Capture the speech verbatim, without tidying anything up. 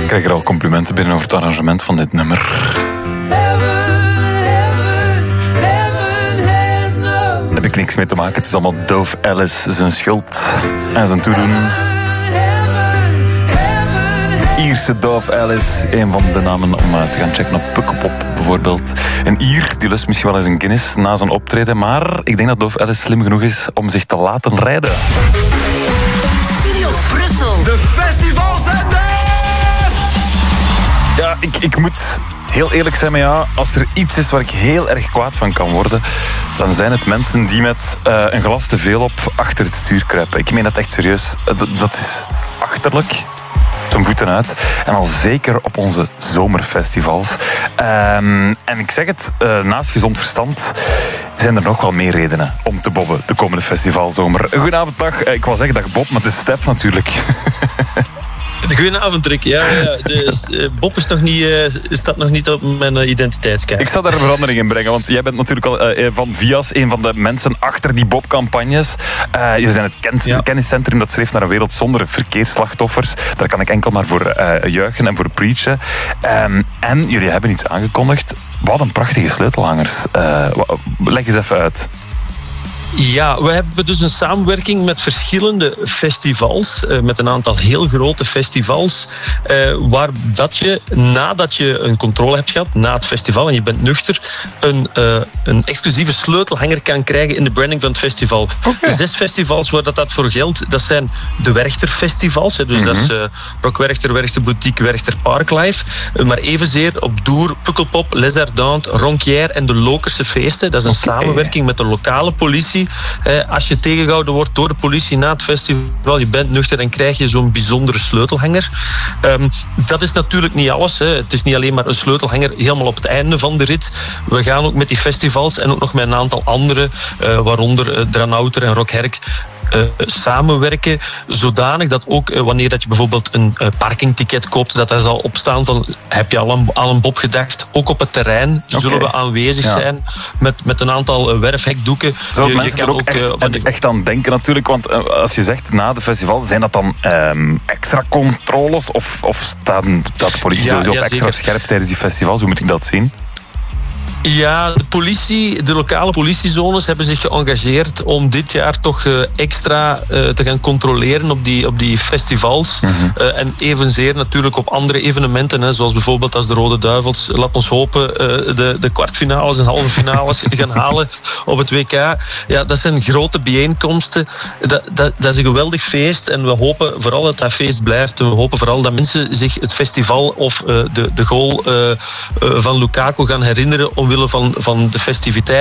Ik krijg er al complimenten binnen over het arrangement van dit nummer. Daar heb ik niks mee te maken. Het is allemaal Dove Alice zijn schuld en zijn toedoen. Ierse Dove Alice, een van de namen om te gaan checken op Pukkelpop bijvoorbeeld. Een Ier, die lust misschien wel eens een Guinness na zijn optreden, maar ik denk dat Dove Alice slim genoeg is om zich te laten rijden. Studio Brussel. De festivals zijn er! Ja, ik, ik moet heel eerlijk zijn, maar ja, als er iets is waar ik heel erg kwaad van kan worden, dan zijn het mensen die met uh, een glas te veel op achter het stuur kruipen. Ik meen dat echt serieus. Dat, dat is achterlijk. Zijn voeten uit. En al zeker op onze zomerfestivals. Um, en ik zeg het, uh, naast gezond verstand zijn er nog wel meer redenen om te bobben de komende festivalzomer. Goedenavond, dag. Ik wou zeggen dag Bob, maar het is Stef natuurlijk. Goedenavond, Rick. Ja, ja, de, Bob is nog niet, uh, staat nog niet op mijn uh, identiteitskaart. Ik zal daar een verandering in brengen, want jij bent natuurlijk al uh, van Vias een van de mensen achter die Bob-campagnes. Uh, jullie zijn het ken- ja. kenniscentrum dat schreef naar een wereld zonder verkeersslachtoffers. Daar kan ik enkel maar voor uh, juichen en voor preachen. Um, en jullie hebben iets aangekondigd. Wat een prachtige sleutelhangers. Uh, leg eens even uit. Ja, we hebben dus een samenwerking met verschillende festivals, uh, met een aantal heel grote festivals, uh, waar dat je, nadat je een controle hebt gehad, na het festival en je bent nuchter, een, uh, een exclusieve sleutelhanger kan krijgen in de branding van het festival. Okay. De zes festivals waar dat, dat voor geldt, dat zijn de Werchter-festivals, hè, dus mm-hmm. dat is uh, Rock Werchter, Werchter Boutique, Werchter Parklife, uh, maar evenzeer op Doer, Pukkelpop, Les Ardentes, Ronquière en de Lokerse feesten. Dat is een okay. samenwerking met de lokale politie. Als je tegengehouden wordt door de politie na het festival, je bent nuchter, dan krijg je zo'n bijzondere sleutelhanger. Um, dat is natuurlijk niet alles. Hè. Het is niet alleen maar een sleutelhanger helemaal op het einde van de rit. We gaan ook met die festivals en ook nog met een aantal andere, uh, waaronder uh, Dranouter en Rockherk, Uh, samenwerken, zodanig dat ook uh, wanneer dat je bijvoorbeeld een uh, parkingticket koopt, dat er zal opstaan van heb je al aan, aan een Bob gedacht. Ook op het terrein okay. zullen we aanwezig ja. zijn met, met een aantal uh, werfhekdoeken. Zo je, mensen je kan er ook, ook echt, uh, van de... echt aan denken natuurlijk, want uh, als je zegt na de festival, zijn dat dan um, extra controles of, of staat de politie ja, sowieso ja, extra zeker. scherp tijdens die festivals? Hoe moet ik dat zien? Ja, de politie, de lokale politiezones hebben zich geëngageerd om dit jaar toch uh, extra uh, te gaan controleren op die, op die festivals. Mm-hmm. Uh, en evenzeer natuurlijk op andere evenementen, hè, zoals bijvoorbeeld als de Rode Duivels, laat ons hopen, uh, de, de kwartfinales en halve finales gaan halen op het W K. Ja, dat zijn grote bijeenkomsten. Dat, dat, dat is een geweldig feest en we hopen vooral dat dat feest blijft. We hopen vooral dat mensen zich het festival of uh, de, de goal uh, uh, van Lukaku gaan herinneren omwille van, van de festiviteit.